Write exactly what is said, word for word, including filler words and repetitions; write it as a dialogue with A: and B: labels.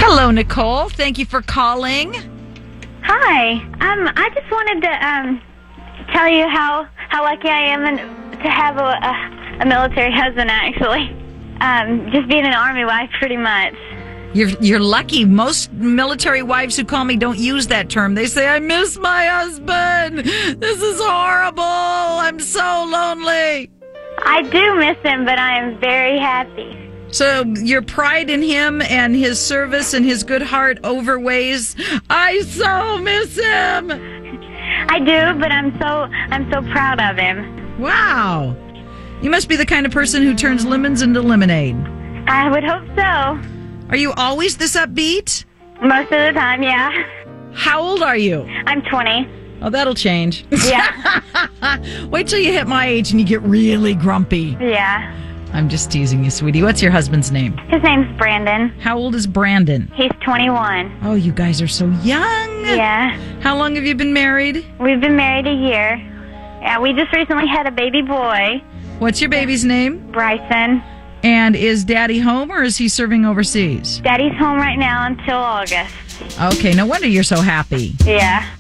A: Hello, Nicole. Thank you for calling.
B: Hi. Um, I just wanted to um tell you how how lucky I am and to have a, a a military husband. Actually, um, just being an Army wife, pretty much.
A: You're you're lucky. Most military wives who call me don't use that term. They say, I miss my husband. This is horrible. I'm so lonely.
B: I do miss him, but I am very happy.
A: So your pride in him and his service and his good heart overweighs. I so miss him.
B: I do, but I'm so I'm so proud of him.
A: Wow. You must be the kind of person who turns lemons into lemonade.
B: I would hope so.
A: Are you always this upbeat?
B: Most of the time, yeah.
A: How old are you?
B: I'm twenty.
A: Oh, that'll change.
B: Yeah.
A: Wait till you hit my age and you get really grumpy.
B: Yeah.
A: I'm just teasing you, sweetie. What's your husband's name?
B: His name's Brandon.
A: How old is Brandon?
B: He's twenty-one.
A: Oh, you guys are so young.
B: Yeah.
A: How long have you been married?
B: We've been married a year. Yeah, we just recently had a baby boy,
A: What's your baby's name?
B: Bryson.
A: And is Daddy home or is he serving overseas?
B: Daddy's home right now until August.
A: Okay, no wonder you're so happy.
B: Yeah.